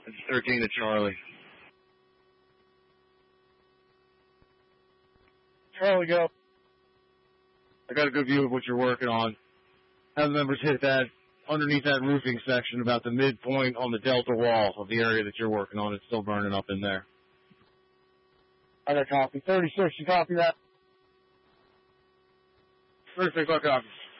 It's 13 to Charlie. Charlie, go. I got a good view of what you're working on. Have the members hit that, underneath that roofing section, about the midpoint on the delta wall of the area that you're working on. It's still burning up in there. I got a copy. 36, you copy that? 36, I copy.